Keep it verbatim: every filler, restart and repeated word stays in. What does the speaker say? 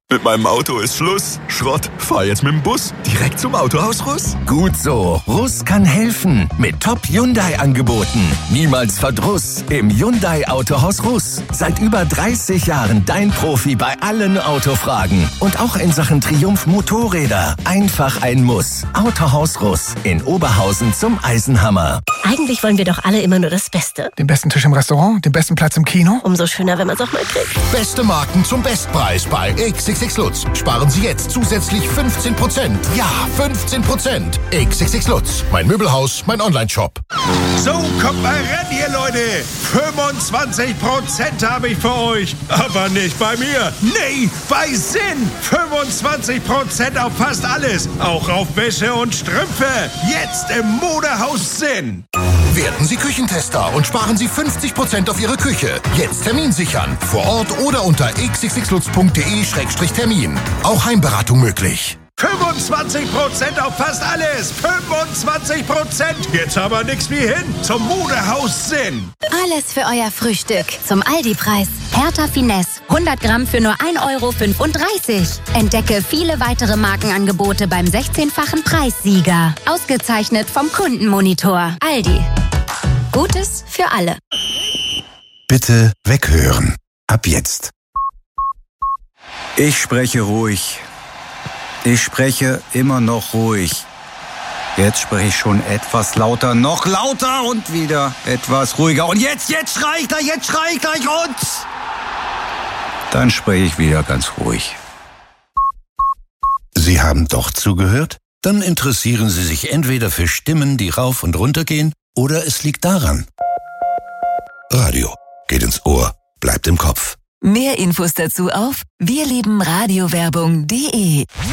Mit meinem Auto ist Schluss. Schrott. Fahr jetzt mit dem Bus direkt zum Autohaus Russ. Gut so. Russ kann helfen. Mit Top-Hyundai-Angeboten. Niemals Verdruss im Hyundai Autohaus Russ. Seit über dreißig Jahren dein Profi bei allen Autofragen. Und auch in Sachen Triumph Motorräder. Einfach ein Muss. Autohaus Russ in Oberhausen zum Eisenhammer. Eigentlich wollen wir doch alle immer nur das Beste. Den besten Tisch im Restaurant, den besten Platz im Kino. Umso schöner, wenn man es auch mal kriegt. Beste Marken zum Bestpreis bei X X X Lutz. Sparen Sie jetzt zusätzlich fünfzehn Prozent. Ja, fünfzehn Prozent. X X X Lutz. Mein Möbelhaus, mein Online-Shop. So, kommt mal ran, ihr Leute. fünfundzwanzig Prozent habe ich für euch. Aber nicht bei mir. Nee, bei Sinn. fünfundzwanzig Prozent auf fast alles. Auch auf Wäsche und Strümpfe. Jetzt im Modehaus Sinn. Werden Sie Küchentester und sparen Sie fünfzig Prozent auf Ihre Küche. Jetzt Termin sichern. Vor Ort oder unter x x x lutz punkt d e Schrägstrich Termin. Auch Heimberatung möglich. fünfundzwanzig Prozent auf fast alles. fünfundzwanzig Prozent. Jetzt aber nix wie hin zum Modehaus Sinn. Alles für euer Frühstück. Zum Aldi-Preis. Hertha Finesse. hundert Gramm für nur ein Euro fünfunddreißig. Entdecke viele weitere Markenangebote beim sechzehnfachen Preissieger. Ausgezeichnet vom Kundenmonitor. Aldi. Gutes für alle. Bitte weghören. Ab jetzt. Ich spreche ruhig. Ich spreche immer noch ruhig. Jetzt spreche ich schon etwas lauter, noch lauter und wieder etwas ruhiger. Und jetzt, jetzt schrei ich gleich, jetzt schrei ich gleich und... Dann spreche ich wieder ganz ruhig. Sie haben doch zugehört? Dann interessieren Sie sich entweder für Stimmen, die rauf und runter gehen, oder es liegt daran. Radio geht ins Ohr, bleibt im Kopf. Mehr Infos dazu auf wir lieben radiowerbung punkt de.